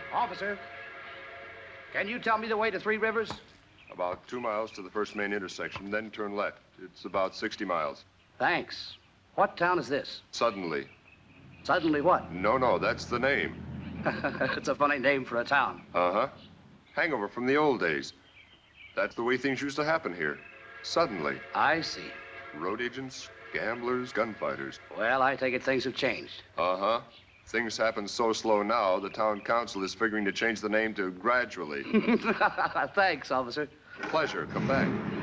Officer, can you tell me the way to Three Rivers? About 2 miles to the first main intersection, then turn left. It's about 60 miles. Thanks. What town is this? Suddenly. Suddenly what? No, that's the name. It's a funny name for a town. Uh-huh. Hangover from the old days. That's the way things used to happen here. Suddenly. I see. Road agents, gamblers, gunfighters. Well, I take it things have changed. Uh-huh. Things happen so slow now, the town council is figuring to change the name to Gradually. Thanks, officer. Pleasure. Come back.